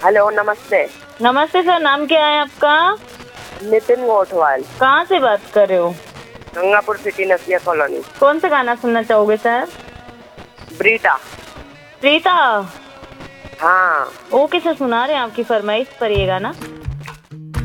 Hello, नमस्ते। नमस्ते sir, नाम क्या है आपका? नितिन गोठवाल। कहाँ से बात कर रहे हो? गंगापुर सिटी, नसिया कॉलोनी। कौन सा गाना सुनना चाहोगे सर? ब्रीटा। प्रीता। हाँ। ओके सर, सुना रहे हैं, आपकी फरमाइश पर ये गाना।